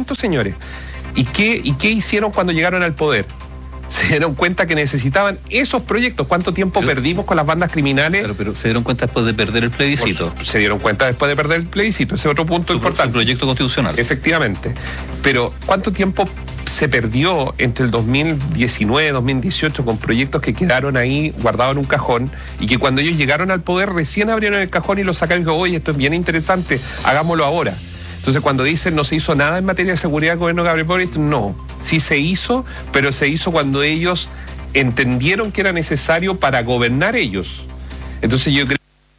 cuento, señores. ¿Y qué hicieron cuando llegaron al poder? Se dieron cuenta que necesitaban esos proyectos. ¿Cuánto tiempo perdimos con las bandas criminales? Pero se dieron cuenta después de perder el plebiscito. Se dieron cuenta después de perder el plebiscito. Ese es otro punto importante. El proyecto constitucional. Efectivamente. Pero ¿cuánto tiempo se perdió entre el 2019 y 2018 con proyectos que quedaron ahí guardados en un cajón y que cuando ellos llegaron al poder recién abrieron el cajón y lo sacaron y dijeron, oye, esto es bien interesante, hagámoslo ahora? Entonces, cuando dicen no se hizo nada en materia de seguridad del gobierno de Gabriel Boric, no. Sí se hizo, pero se hizo cuando ellos entendieron que era necesario para gobernar ellos. Entonces, yo creo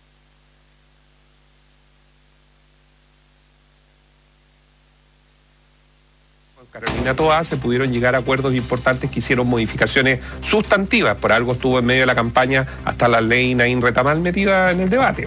que con Carolina Toá se pudieron llegar a acuerdos importantes que hicieron modificaciones sustantivas. Por algo estuvo en medio de la campaña hasta la ley Naín Retamal metida en el debate.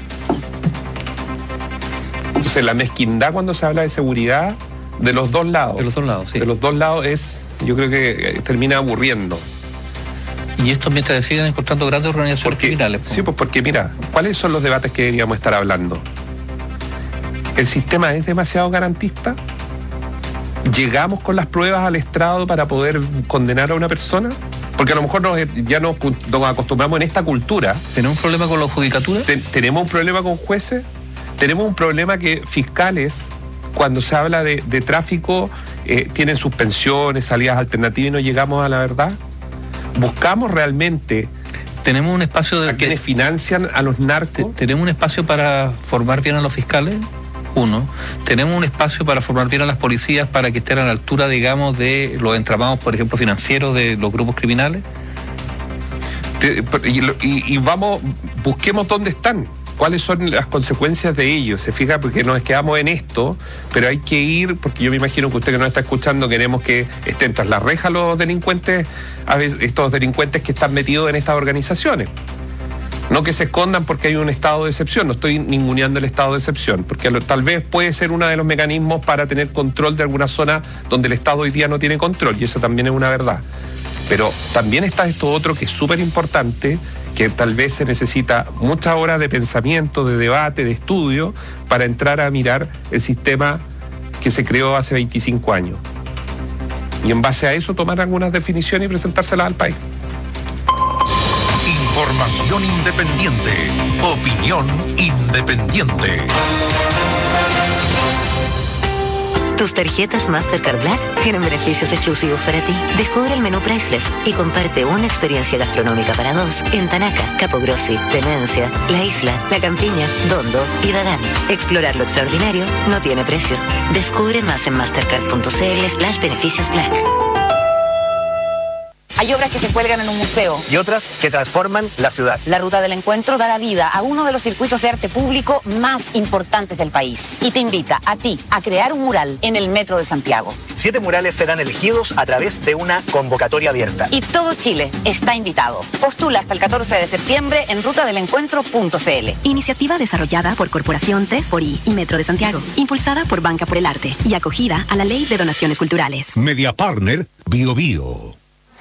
Entonces, la mezquindad cuando se habla de seguridad de los dos lados. De los dos lados, sí. De los dos lados yo creo que termina aburriendo. Y esto mientras siguen encontrando grandes organizaciones criminales. Sí, pues porque mira, ¿cuáles son los debates que deberíamos estar hablando? ¿El sistema es demasiado garantista? ¿Llegamos con las pruebas al estrado para poder condenar a una persona? Porque a lo mejor ya nos acostumbramos en esta cultura. ¿Tenemos un problema con la judicatura? ¿Tenemos un problema con jueces? Tenemos un problema que fiscales, cuando se habla de tráfico, tienen suspensiones, salidas alternativas y no llegamos a la verdad. ¿Buscamos realmente tenemos un espacio a quienes financian a los narcos? ¿Tenemos un espacio para formar bien a los fiscales? Uno. ¿Tenemos un espacio para formar bien a las policías para que estén a la altura, digamos, de los entramados, por ejemplo, financieros de los grupos criminales? Y vamos, busquemos dónde están. ¿Cuáles son las consecuencias de ello? Se fija, porque nos quedamos en esto, pero hay que ir, porque yo me imagino que usted que nos está escuchando, queremos que estén tras la reja los delincuentes, a veces estos delincuentes que están metidos en estas organizaciones. No que se escondan porque hay un estado de excepción, no estoy ninguneando el estado de excepción, porque tal vez puede ser uno de los mecanismos para tener control de alguna zona donde el Estado hoy día no tiene control, y eso también es una verdad. Pero también está esto otro que es súper importante, que tal vez se necesita muchas horas de pensamiento, de debate, de estudio, para entrar a mirar el sistema que se creó hace 25 años. Y en base a eso tomar algunas definiciones y presentárselas al país. Información independiente. Opinión independiente. Tus tarjetas Mastercard Black tienen beneficios exclusivos para ti. Descubre el menú Priceless y comparte una experiencia gastronómica para dos en Tanaca, Capo Grossi, Tenencia, La Isla, La Campiña, Dondo y Dagán. Explorar lo extraordinario no tiene precio. Descubre más en mastercard.cl/beneficios Black. Hay obras que se cuelgan en un museo. Y otras que transforman la ciudad. La Ruta del Encuentro dará vida a uno de los circuitos de arte público más importantes del país. Y te invita a ti a crear un mural en el Metro de Santiago. 7 murales serán elegidos a través de una convocatoria abierta. Y todo Chile está invitado. Postula hasta el 14 de septiembre en rutadelencuentro.cl. Iniciativa desarrollada por Corporación 3xI y Metro de Santiago. Impulsada por Banca por el Arte y acogida a la Ley de Donaciones Culturales. Media Partner Bio Bio.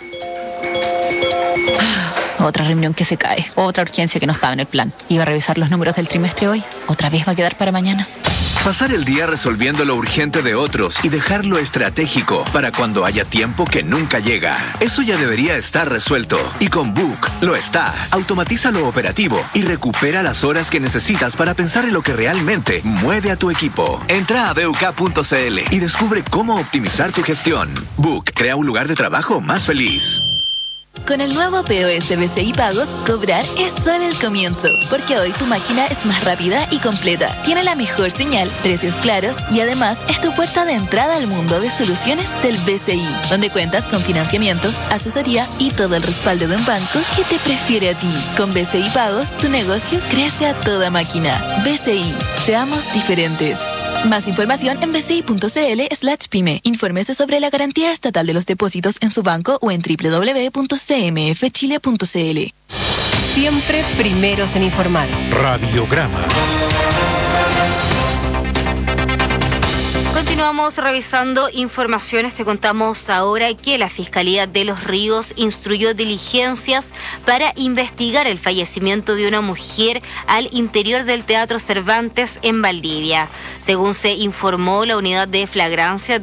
Otra reunión que se cae, otra urgencia que no estaba en el plan. Iba a revisar los números del trimestre hoy, otra vez va a quedar para mañana. Pasar el día resolviendo lo urgente de otros y dejar lo estratégico para cuando haya tiempo que nunca llega. Eso ya debería estar resuelto. Y con Book lo está. Automatiza lo operativo y recupera las horas que necesitas para pensar en lo que realmente mueve a tu equipo. Entra a BUK.cl y descubre cómo optimizar tu gestión. Book crea un lugar de trabajo más feliz. Con el nuevo POS BCI Pagos, cobrar es solo el comienzo, porque hoy tu máquina es más rápida y completa, tiene la mejor señal, precios claros y además es tu puerta de entrada al mundo de soluciones del BCI, donde cuentas con financiamiento, asesoría y todo el respaldo de un banco que te prefiere a ti. Con BCI Pagos, tu negocio crece a toda máquina. BCI, seamos diferentes. Más información en bci.cl/pyme. Infórmese sobre la garantía estatal de los depósitos en su banco o en www.cmfchile.cl. Siempre primeros en informar. Radiograma. Continuamos revisando informaciones. Te contamos ahora que la Fiscalía de Los Ríos instruyó diligencias para investigar el fallecimiento de una mujer al interior del Teatro Cervantes en Valdivia. Según se informó, la unidad de flagrancia